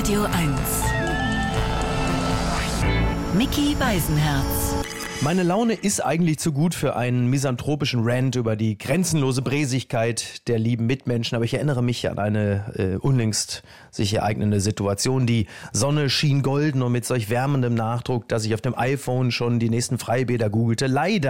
Radio 1. Micky Beisenherz. Meine Laune ist eigentlich zu gut für einen misanthropischen Rant über die grenzenlose Bräsigkeit der lieben Mitmenschen. Aber ich erinnere mich an eine unlängst sich ereignende Situation. Die Sonne schien golden und mit solch wärmendem Nachdruck, dass ich auf dem iPhone schon die nächsten Freibäder googelte.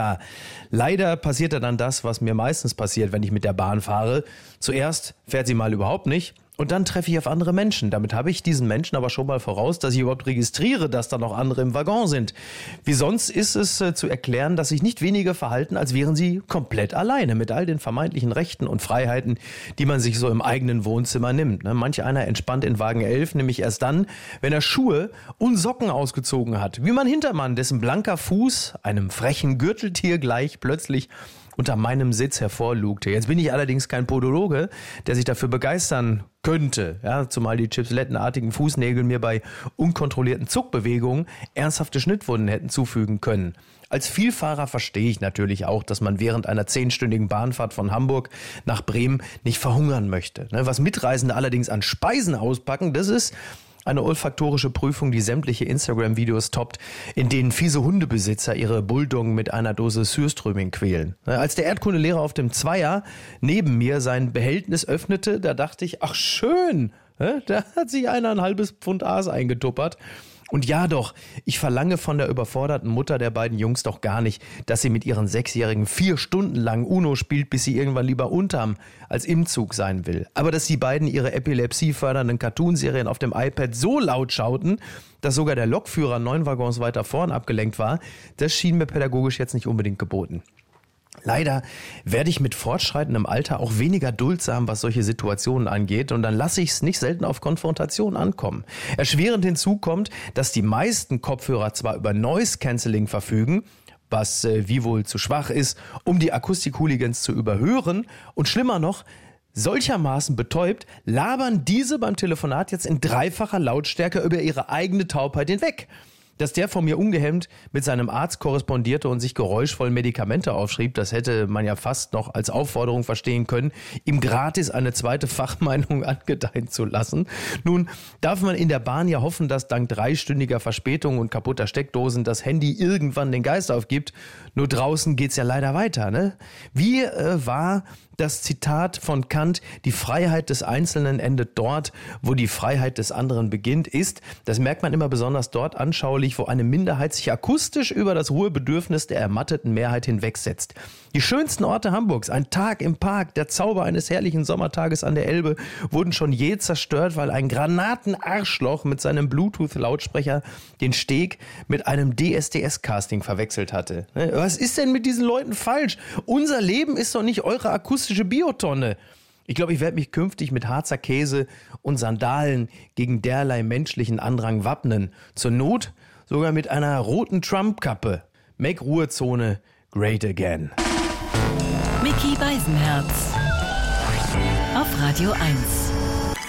Leider passierte dann das, was mir meistens passiert, wenn ich mit der Bahn fahre. Zuerst fährt sie mal überhaupt nicht. Und dann treffe ich auf andere Menschen. Damit habe ich diesen Menschen aber schon mal voraus, dass ich überhaupt registriere, dass da noch andere im Waggon sind. Wie sonst ist es zu erklären, dass sich nicht weniger verhalten, als wären sie komplett alleine mit all den vermeintlichen Rechten und Freiheiten, die man sich so im eigenen Wohnzimmer nimmt. Manch einer entspannt in Wagen 11, nämlich erst dann, wenn er Schuhe und Socken ausgezogen hat. Wie mein Hintermann, dessen blanker Fuß einem frechen Gürteltier gleich plötzlich unter meinem Sitz hervorlugte. Jetzt bin ich allerdings kein Podologe, der sich dafür begeistern könnte, ja, zumal die chipslettenartigen Fußnägel mir bei unkontrollierten Zuckbewegungen ernsthafte Schnittwunden hätten zufügen können. Als Vielfahrer verstehe ich natürlich auch, dass man während einer 10-stündigen Bahnfahrt von Hamburg nach Bremen nicht verhungern möchte. Was Mitreisende allerdings an Speisen auspacken, das ist eine olfaktorische Prüfung, die sämtliche Instagram-Videos toppt, in denen fiese Hundebesitzer ihre Bulldoggen mit einer Dose Sürströming quälen. Als der Erdkundelehrer auf dem Zweier neben mir sein Behältnis öffnete, da dachte ich, ach schön, da hat sich einer ein halbes Pfund Aas eingetuppert. Und ja doch, ich verlange von der überforderten Mutter der beiden Jungs doch gar nicht, dass sie mit ihren 6-Jährigen 4 Stunden lang Uno spielt, bis sie irgendwann lieber unterm als im Zug sein will. Aber dass die beiden ihre epilepsiefördernden Cartoonserien auf dem iPad so laut schauten, dass sogar der Lokführer 9 Waggons weiter vorn abgelenkt war, das schien mir pädagogisch jetzt nicht unbedingt geboten. Leider werde ich mit fortschreitendem Alter auch weniger duldsam, was solche Situationen angeht, und dann lasse ich es nicht selten auf Konfrontation ankommen. Erschwerend hinzu kommt, dass die meisten Kopfhörer zwar über Noise Cancelling verfügen, was wie wohl zu schwach ist, um die Akustik-Hooligans zu überhören, und schlimmer noch, solchermaßen betäubt, labern diese beim Telefonat jetzt in 3-facher Lautstärke über ihre eigene Taubheit hinweg. Dass der von mir ungehemmt mit seinem Arzt korrespondierte und sich geräuschvoll Medikamente aufschrieb, das hätte man ja fast noch als Aufforderung verstehen können, ihm gratis eine zweite Fachmeinung angedeihen zu lassen. Nun darf man in der Bahn ja hoffen, dass dank 3-stündiger Verspätung und kaputter Steckdosen das Handy irgendwann den Geist aufgibt. Nur draußen geht's ja leider weiter, ne? Wie war das Zitat von Kant: Die Freiheit des Einzelnen endet dort, wo die Freiheit des anderen beginnt, ist, das merkt man immer besonders dort anschaulich, wo eine Minderheit sich akustisch über das Ruhebedürfnis der ermatteten Mehrheit hinwegsetzt. Die schönsten Orte Hamburgs, ein Tag im Park, der Zauber eines herrlichen Sommertages an der Elbe, wurden schon je zerstört, weil ein Granatenarschloch mit seinem Bluetooth-Lautsprecher den Steg mit einem DSDS-Casting verwechselt hatte. Was ist denn mit diesen Leuten falsch? Unser Leben ist doch nicht eure akustische Biotonne. Ich glaube, ich werde mich künftig mit Harzer Käse und Sandalen gegen derlei menschlichen Andrang wappnen. Zur Not sogar mit einer roten Trump-Kappe. Make Ruhezone great again. Micky Beisenherz. Auf Radio 1.